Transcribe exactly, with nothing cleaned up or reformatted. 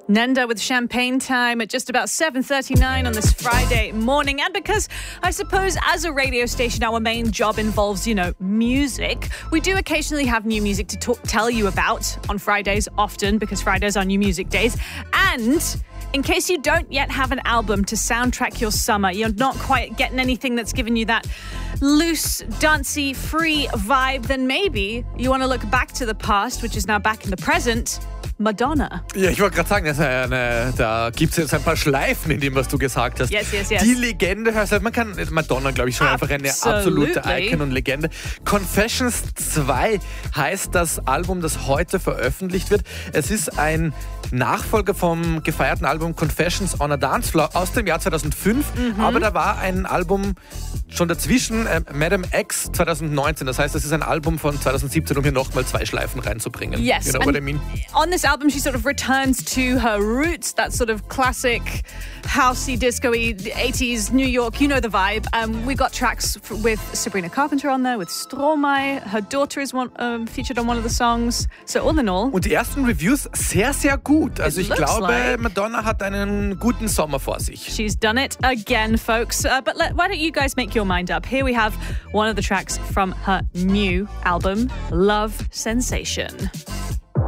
Nenda with Champagne Time at just about seven thirty-nine on this Friday morning. And because I suppose as a radio station, our main job involves, you know, music, we do occasionally have new music to talk, tell you about on Fridays often, because Fridays are new music days. And in case you don't yet have an album to soundtrack your summer, you're not quite getting anything that's given you that loose, dancey, free vibe, then maybe you want to look back to the past, which is now back in the present. Madonna. Ja, ich wollte gerade sagen, das ist eine, da gibt es jetzt ein paar Schleifen in dem, was du gesagt hast. Yes, yes, yes. Die Legende, also man kann Madonna, glaube ich, schon einfach eine absolute Icon und Legende. Confessions zwei heißt das Album, das heute veröffentlicht wird. Es ist ein Nachfolger vom gefeierten Album Confessions on a Dance Floor aus dem Jahr zweitausendfünf, mhm. aber da war ein Album schon dazwischen, äh, Madame X zweitausendneunzehn. Das heißt, das ist ein Album von zweitausendsiebzehn, um hier nochmal zwei Schleifen reinzubringen. Yes. You know what I mean? On this album, she sort of returns to her roots, that sort of classic housey, disco-y, eighties New York, you know the vibe. Um, we got tracks f- with Sabrina Carpenter on there, with Stromae. Her daughter is one, um, featured on one of the songs. So all in all. Und die ersten Reviews sehr, sehr gut. Also ich glaube, like Madonna hat einen guten Sommer vor sich. She's done it again, folks. Uh, but let, why don't you guys make your mind up? Here we have one of the tracks from her new album, Love Sensation.